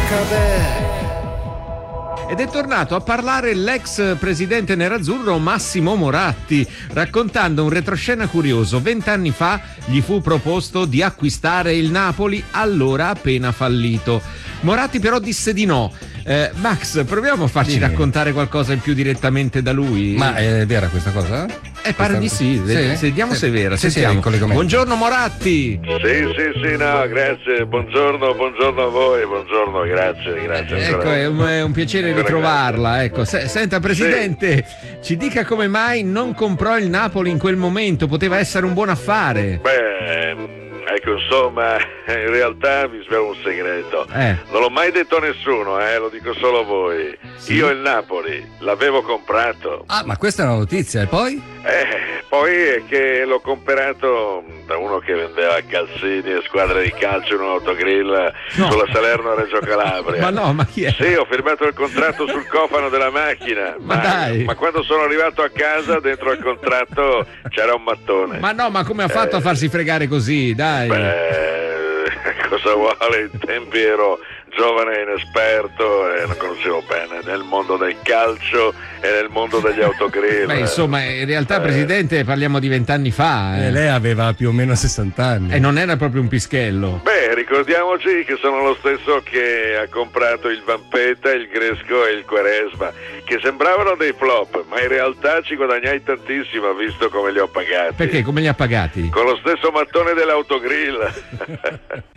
Ed è tornato a parlare l'ex presidente nerazzurro Massimo Moratti, raccontando un retroscena curioso. 20 anni fa gli fu proposto di acquistare il Napoli, allora appena fallito. Moratti però disse di no. Max, proviamo a farci raccontare qualcosa in più direttamente da lui. Ma è vera questa cosa? Pare di sì. Vediamo se è vera. Sentiamo. Buongiorno Moratti. Sì, no, grazie. Buongiorno a voi. Buongiorno, grazie. Ecco, è un piacere ritrovarla. Ecco. Senta, presidente, ci dica come mai non comprò il Napoli in quel momento. Poteva essere un buon affare. Ecco, insomma, in realtà vi svelo un segreto. Non l'ho mai detto a nessuno, lo dico solo a voi. Sì? Io il Napoli l'avevo comprato. Ah, ma questa è una notizia, e poi? Poi è che l'ho comprato da uno che vendeva calzini e squadre di calcio in un autogrill sulla Salerno a Reggio Calabria. Ma no, ma chi è? Sì, ho firmato il contratto sul cofano della macchina. Ma quando sono arrivato a casa, dentro al contratto c'era un mattone. Ma no, ma come ha fatto a farsi fregare così? Dai. Cosa vuole? In tempi ero giovane e inesperto e non conoscevo bene nel mondo del calcio e nel mondo degli autogrill. Insomma, in realtà, presidente, parliamo di 20 anni fa. Lei aveva più o meno 60 anni. E non era proprio un pischello. Ricordiamoci che sono lo stesso che ha comprato il Vampeta, il Gresco e il Quaresma, che sembravano dei flop, ma in realtà ci guadagnai tantissimo, visto come li ho pagati. Perché? Come li ha pagati? Con lo stesso mattone dell'autogrill.